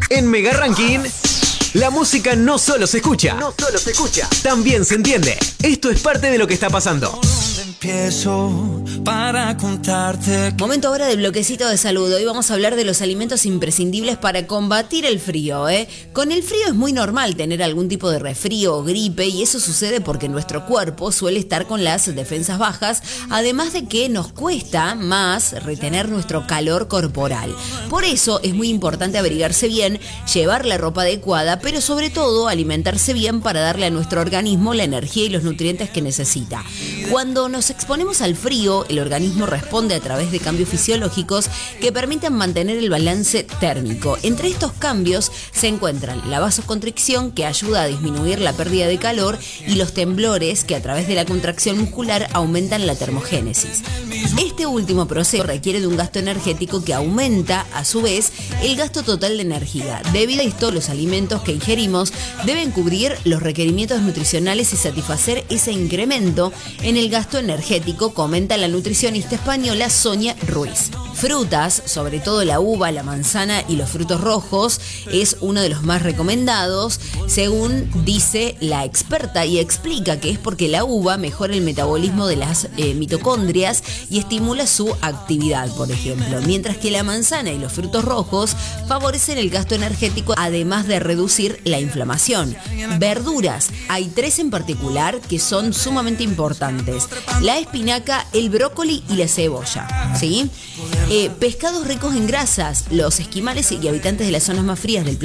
En Mega Ranking, la música no solo se escucha, también se entiende. Esto es parte de lo que está pasando. Empiezo para contarte. Momento ahora del bloquecito de salud. Hoy vamos a hablar de los alimentos imprescindibles para combatir el frío, Con el frío es muy normal tener algún tipo de resfrío o gripe, y eso sucede porque nuestro cuerpo suele estar con las defensas bajas, además de que nos cuesta más retener nuestro calor corporal. Por eso es muy importante abrigarse bien, llevar la ropa adecuada, pero sobre todo alimentarse bien para darle a nuestro organismo la energía y los nutrientes que necesita. Cuando nos exponemos al frío, el organismo responde a través de cambios fisiológicos que permiten mantener el balance térmico. Entre estos cambios se encuentran la vasoconstricción, que ayuda a disminuir la pérdida de calor, y los temblores, que a través de la contracción muscular aumentan la termogénesis. Este último proceso requiere de un gasto energético que aumenta, a su vez, el gasto total de energía. Debido a esto, los alimentos que ingerimos deben cubrir los requerimientos nutricionales y satisfacer ese incremento en el gasto energético, comenta la nutricionista española Sonia Ruiz. Frutas, sobre todo la uva, la manzana y los frutos rojos, es uno de los más recomendados, según dice la experta, y explica que es porque la uva mejora el metabolismo de las mitocondrias y estimula su actividad, por ejemplo, mientras que la manzana y los frutos rojos favorecen el gasto energético, además de reducir la inflamación. Verduras, hay 3 en particular que son sumamente importantes: la espinaca, el brócoli y la cebolla, ¿sí? Pescados ricos en grasas, los esquimales y habitantes de las zonas más frías del planeta